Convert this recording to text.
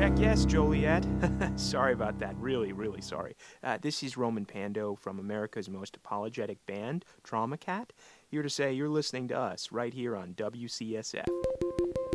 check, yes, Joliet. Sorry about that. Really, really sorry. This is Roman Pando from America's most apologetic band, Trauma Cat, here to say you're listening to us right here on WCSF.